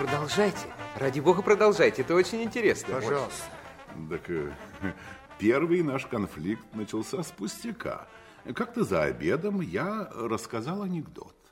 продолжайте. Ради бога, продолжайте. Это очень интересно. Пожалуйста. Так первый наш конфликт начался с пустяка. Как-то за обедом я рассказал анекдот.